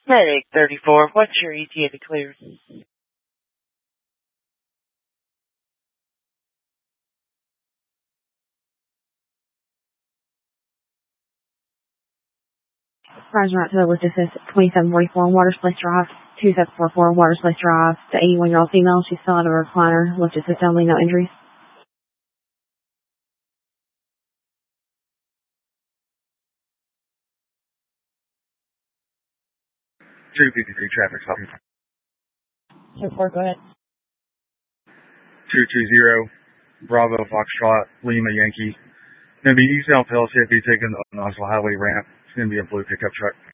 Medic 34, what's your ETA to clear? Roger, out to the logistics 2744 Watersplace Drive, 2744 Watersplace Drive. The 81-year-old female, she's still out of her recliner. Logistics only, no injuries. 253 traffic stop. 2-4, go ahead. 220 Bravo Foxtrot Lima Yankee. Going to be eastbound Palisade, be taking the Knoxville Highway ramp. It's going to be a blue pickup truck.